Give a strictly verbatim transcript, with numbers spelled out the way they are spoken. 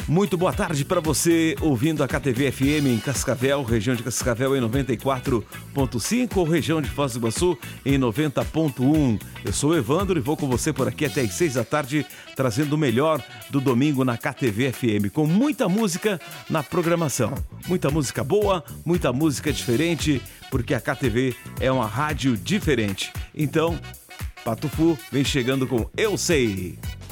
Muito boa tarde para você ouvindo a K T V F M em Cascavel, região de Cascavel em noventa e quatro ponto cinco ou região de Foz do Iguaçu em noventa ponto um. Eu sou o Evandro e vou com você por aqui até às seis da tarde, trazendo o melhor do domingo na K T V F M, com muita música na programação. Muita música boa, muita música diferente, porque a K T V é uma rádio diferente. Então, Pato Fu vem chegando com Eu Sei.